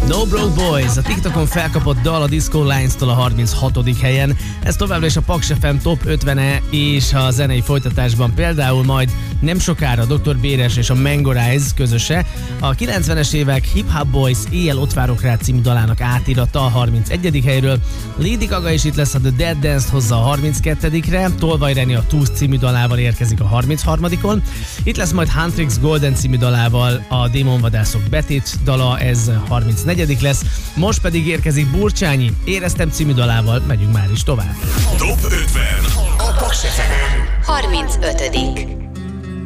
No Broke Boys, a TikTokon felkapott dal a Disco Lines-tól a 36. helyen. Ez továbbra is a Paks FM Top 50-e, és a zenei folytatásban például majd nem sokára Dr. Béres és a Mango Rise közöse a 90-es évek Hip Hop Boys Éjjel ott várok rá című dalának átírata a 31. helyről. Lady Gaga is itt lesz, a The Dead Dance-t hozza a 32-re, Tolvaj Reni a Tooth című dalával érkezik a 33-on. Itt lesz majd Huntrix Golden című dalával a Démonvadászok Betit dala, ez 34. lesz. Most pedig érkezik Burcsányi, Éreztem című dalával, megyünk már is tovább. Top 50. A Paks FM 35.